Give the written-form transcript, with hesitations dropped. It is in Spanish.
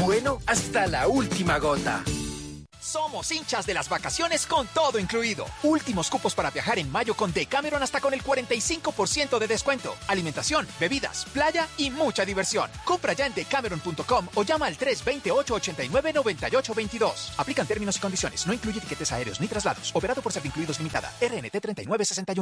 bueno hasta la última gota. Somos hinchas de las vacaciones con todo incluido. Últimos cupos para viajar en mayo con Decameron hasta con el 45% de descuento. Alimentación, bebidas, playa y mucha diversión. Compra ya en decameron.com o llama al 328-89-9822. Aplican términos y condiciones. No incluye tiquetes aéreos ni traslados. Operado por Servincluidos Limitada. RNT 3961.